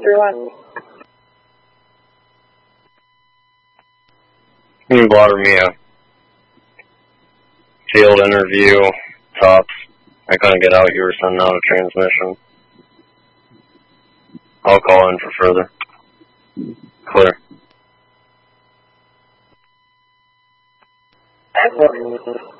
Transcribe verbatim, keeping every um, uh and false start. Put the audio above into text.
everyone. Can you blotter me a field interview, tops? I couldn't get out, you were sending out a transmission. I'll call in for further. Clear.